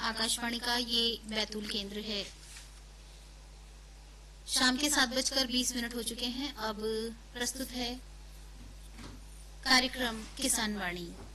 आकाशवाणी का ये बैतूल केंद्र है। शाम के 7:20 हो चुके हैं। अब प्रस्तुत है कार्यक्रम किसान वाणी।